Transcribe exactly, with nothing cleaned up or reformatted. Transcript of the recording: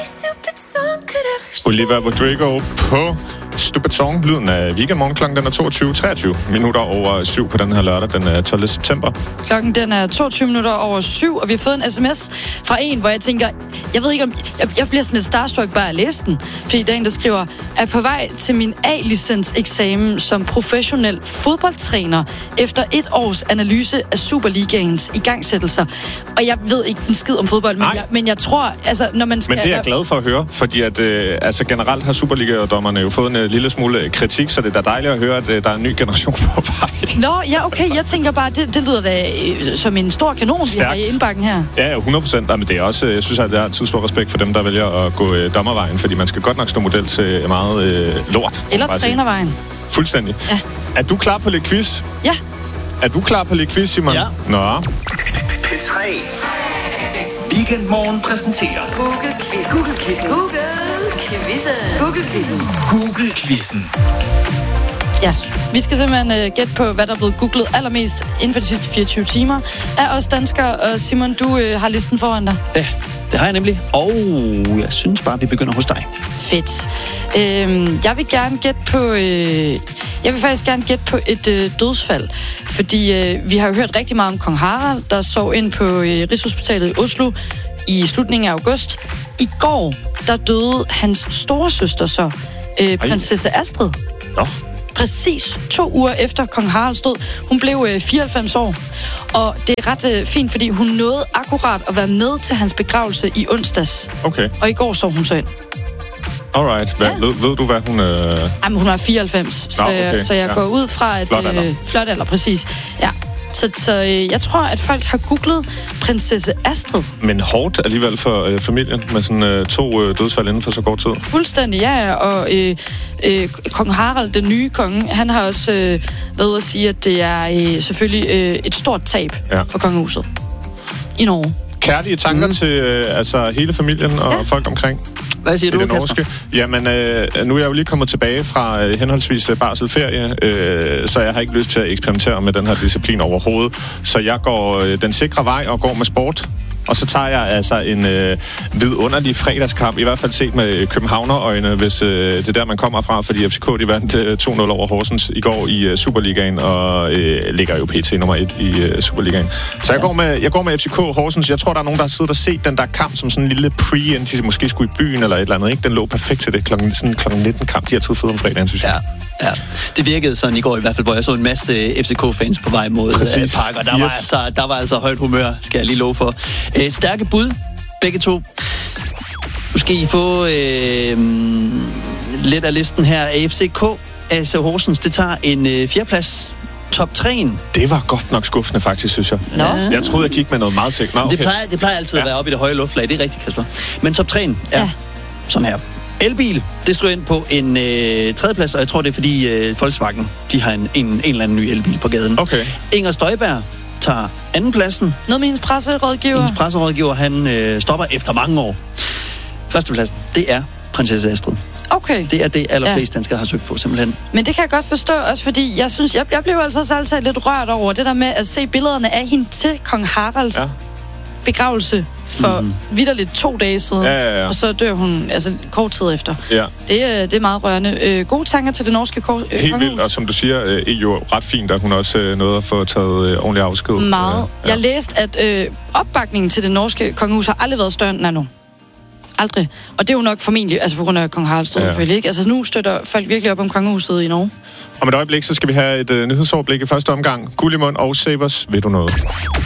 Olivia Rodrigo på Stupid Song. Lyden af Weekendmorgen. Klokken den er toogtyve treogtyve minutter over syv på den her lørdag, den er tolvte september. Klokken den er toogtyve minutter over syv, og vi har fået en sms fra en, hvor jeg tænker, jeg ved ikke om, jeg, jeg bliver sådan lidt starstruck bare at læse den, fordi der er en, der skriver, er på vej til min A-licens-eksamen som professionel fodboldtræner efter et års analyse af Superligaens igangsættelser. Og jeg ved ikke en skid om fodbold, men jeg, men jeg tror, altså når man skal... Men det er jeg glad for at høre, fordi at, øh, altså generelt har Superliga-dommerne jo fået en øh, lille smule kritik, så det er da dejligt at høre, at øh, der er en ny generation på vej. Nå, ja, okay, jeg tænker bare, det, det lyder da øh, som en stor kanon, Stærkt. Vi har i indbakken her. Ja, hundrede procent, men det er også, jeg synes, at jeg har altid stor respekt for dem, der vælger at gå øh, dommervejen, fordi man skal godt nok stå model til meget øh, lort. Eller trænervejen. Sige. Fuldstændig. Ja. Er du klar på lidt quiz? Ja. Er du klar på lidt quiz, Simon? Ja. Nå. P tre. Weekendmorgen præsenterer Google-quizzen. Google-quizzen. Google-quizzen. Google-quizzen. Google-quizzen. Ja, vi skal simpelthen uh, gætte på, hvad der er blevet googlet allermest inden for de sidste fireogtyve timer af os danskere. Og Simon, du uh, har listen foran dig. Ja, det har jeg nemlig. Og jeg synes bare, vi begynder hos dig. Fedt. Øhm, jeg vil gerne gætte på... Øh, jeg vil faktisk gerne gætte på et øh, dødsfald. Fordi øh, vi har jo hørt rigtig meget om kong Harald, der sov ind på øh, Rigshospitalet i Oslo i slutningen af august. I går, der døde hans storesøster så, øh, prinsesse Astrid. Nå. Præcis to uger efter kong Harald stod. Hun blev øh, fireoghalvfems år. Og det er ret øh, fint, fordi hun nåede akkurat at være med til hans begravelse i onsdags. Okay. Og i går sov hun så ind. Alright. Hvad, ja. ved, ved du, hvad hun... Øh... Jamen, hun er fireoghalvfems, så, Nå, okay. så jeg ja. går ud fra, at... Flot alder. Øh, flot alder, præcis. Ja. Så, så øh, jeg tror, at folk har googlet prinsesse Astrid. Men hårdt alligevel for øh, familien, med sådan øh, to øh, dødsfald inden for så kort tid. Fuldstændig, ja. Og øh, øh, kong Harald, den nye konge, han har også øh, været ude at sige, at det er øh, selvfølgelig øh, et stort tab ja. for kongehuset i Norge. Kærlige tanker mm. til øh, altså hele familien og ja. folk omkring. Hvad siger du, Kasper? Jamen, øh, nu er jeg jo lige kommet tilbage fra øh, henholdsvis øh, barselferie, øh, så jeg har ikke lyst til at eksperimentere med den her disciplin overhovedet. Så jeg går øh, den sikre vej og går med sport. Og så tager jeg altså en øh, vidunderlig fredagskamp, i hvert fald set med københavnerøjne, hvis øh, det er der, man kommer fra, fordi F C K de vandt øh, to nul over Horsens i går i øh, Superligaen, og øh, ligger jo pt. nummer et i øh, Superligaen. Så jeg, ja. går med, jeg går med F C K Horsens. Jeg tror, der er nogen, der har siddet og set den der kamp som sådan en lille pre, inden de måske skulle i byen eller et eller andet. Ikke? Den lå perfekt til det. Klokken, sådan klokken nitten kamp. De har tid fed om fredagen, synes jeg. Ja. Ja, det virkede sådan i går i hvert fald, hvor jeg så en masse F C K-fans på vej mod uh, Park, og der, yes. var altså, der var altså højt humør, skal jeg lige love for. Uh, stærke bud, begge to. Nu skal I få uh, lidt af listen her. F C K, A C Horsens, det tager en uh, fjerdeplads. Top tre'en. Det var godt nok skuffende, faktisk, synes jeg. Nå. Jeg troede, jeg gik med noget meget tæk. Nå, okay. det, plejer, det plejer altid ja. at være oppe i det høje luftlag, det er rigtigt, Kasper. Men top tre'en er ja. sådan her. Elbil, det skriver ind på en øh, tredjeplads, og jeg tror, det er fordi øh, Volkswagen, de har en, en, en eller anden ny elbil på gaden. Okay. Inger Støjberg tager andenpladsen. Noget med hendes presserådgiver. Hendes presserådgiver, han øh, stopper efter mange år. Førstepladsen, det er prinsesse Astrid. Okay. Det er det, allerflest ja. danskere har søgt på, simpelthen. Men det kan jeg godt forstå, også fordi jeg synes, jeg, jeg blev altså også altid lidt rørt over det der med at se billederne af hende til kong Haralds ja. begravelse for mm. vitterligt to dage siden, ja, ja, ja. og så dør hun altså kort tid efter. Ja. Det, det er meget rørende. Øh, gode tanker til det norske kor- Helt kongehus. Vildt, og som du siger, øh, er jo ret fint, at hun også øh, nåede at få taget øh, ordentlig afsked. Meget. Ja. Jeg læste, at øh, opbakningen til det norske kongehus har aldrig været større end nu. Aldrig. Og det er jo nok formentlig, altså på grund af kong Harald stod ja. selvfølgelig, ikke? Altså nu støtter folk virkelig op om kongehuset i Norge. Om et øjeblik, så skal vi have et øh, nyhedsoverblik i første omgang. Guld i mund og Savers, ved du noget?